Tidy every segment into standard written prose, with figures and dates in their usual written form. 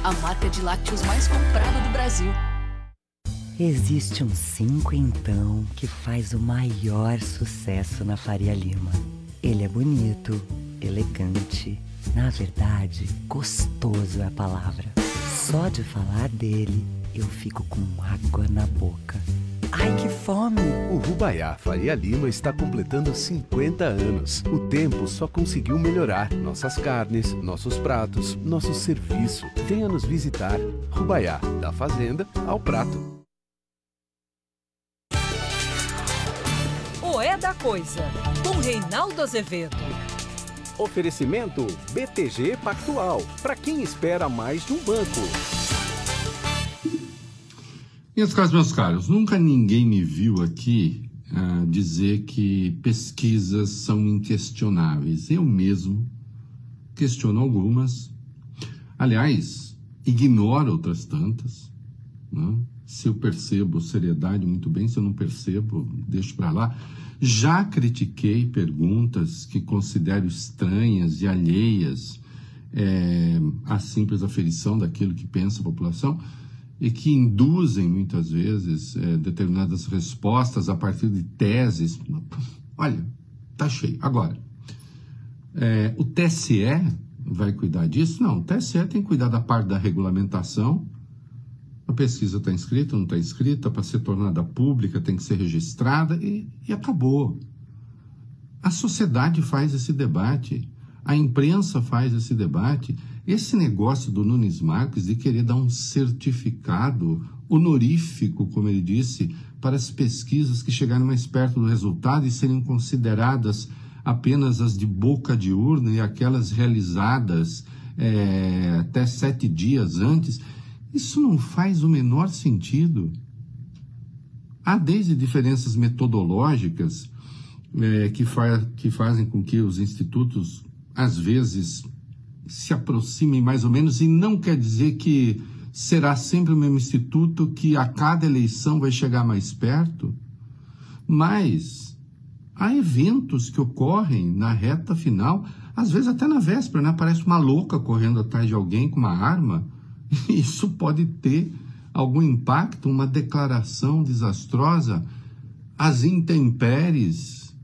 a marca de lácteos mais comprada do Brasil. Existe um 5 então que faz o maior sucesso na Faria Lima. Ele é bonito, elegante, na verdade, gostoso é a palavra. Só de falar dele, eu fico com água na boca. Ai, que fome! O Rubaiá Faria Lima está completando 50 anos. O tempo só conseguiu melhorar nossas carnes, nossos pratos, nosso serviço. Venha nos visitar. Rubaiá, da fazenda ao prato. O É da Coisa, com Reinaldo Azevedo. Oferecimento BTG Pactual, para quem espera mais de um banco. Meus caros, nunca ninguém me viu aqui dizer que pesquisas são inquestionáveis. Eu mesmo questiono algumas. Aliás, ignoro outras tantas. Né? Se eu percebo seriedade, muito bem. Se eu não percebo, deixo para lá. Já critiquei perguntas que considero estranhas e alheias à simples aferição daquilo que pensa a população e que induzem, muitas vezes, determinadas respostas a partir de teses. Olha, tá cheio. Agora, o TSE vai cuidar disso? Não, o TSE tem que cuidar da parte da regulamentação. A pesquisa está inscrita, não está inscrita, para ser tornada pública tem que ser registrada e acabou. A sociedade faz esse debate, a imprensa faz esse debate. Esse negócio do Nunes Marques de querer dar um certificado honorífico, como ele disse, para as pesquisas que chegaram mais perto do resultado e seriam consideradas apenas as de boca de urna e aquelas realizadas até 7 dias antes, isso não faz o menor sentido. Há desde diferenças metodológicas que fazem com que os institutos, às vezes, se aproximem mais ou menos, e não quer dizer que será sempre o mesmo instituto que a cada eleição vai chegar mais perto, mas há eventos que ocorrem na reta final, às vezes até na véspera, né? Parece uma louca correndo atrás de alguém com uma arma. Isso pode ter algum impacto, uma declaração desastrosa, as intempéries.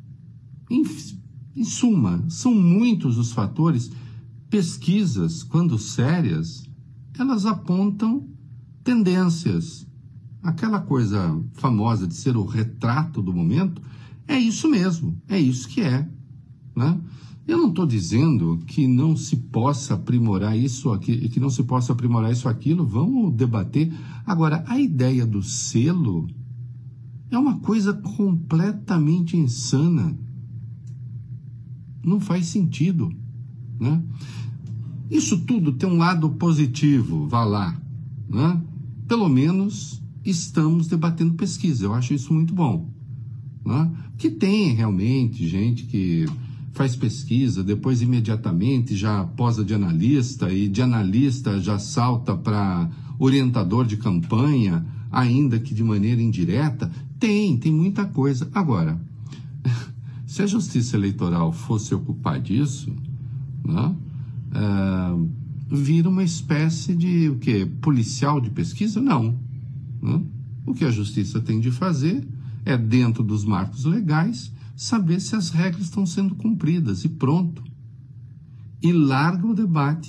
Em suma, são muitos os fatores. Pesquisas, quando sérias, elas apontam tendências. Aquela coisa famosa de ser o retrato do momento, é isso mesmo, é isso que é. Né? Eu não estou dizendo que não se possa aprimorar isso aqui, que não se possa aprimorar isso aquilo, vamos debater. Agora, a ideia do selo é uma coisa completamente insana. Não faz sentido. Né? Isso tudo tem um lado positivo, vá lá. Né? Pelo menos estamos debatendo pesquisa, eu acho isso muito bom. Né? Que tem realmente gente que faz pesquisa, depois imediatamente já posa de analista, e de analista já salta para orientador de campanha, ainda que de maneira indireta. Tem muita coisa. Agora, se a Justiça Eleitoral fosse ocupar disso, né, vira uma espécie de policial de pesquisa? Não. Né? O que a Justiça tem de fazer é, dentro dos marcos legais, saber se as regras estão sendo cumpridas e pronto. E larga o debate